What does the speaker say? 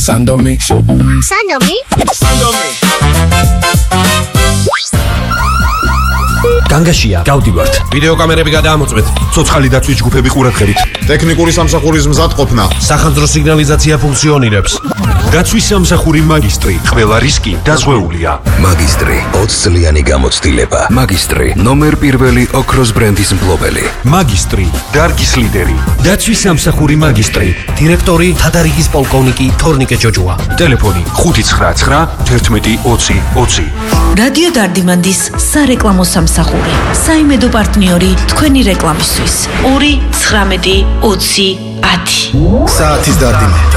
Sandomi. Sandomi? Sandomi. განგაშია, გავდივართ. ვიდეო კამერები გადაამოწმეთ. ცოცხალი დაცვის ჯგუფები ყურადღებით. ტექნიკური სამსახურის მზადყოფნა. სახანძრო სიგნალიზაცია ფუნქციონირებს. დაცვის სამსახური მაგისტრი. ყველა რისკი დაზღვეულია. მაგისტრი 20 წლიანი გამოცდილება. მაგისტრი ნომერ პირველი ოქროს ბრენდის მფლობელი. მაგისტრი, დარგის ლიდერი. დაცვის სამსახური მაგისტრი. დირექტორი თადარიგის პოლკოვნიკი თორნიკე ჯოჯოა. ტელეფონი 599 11 20 20. რადიო დარდიმანდის სარეკლამო სამსახური. საიმედო პარტნიორი თქვენი რეკლამისთვის 2 19 20 10. საათის დარდიმა.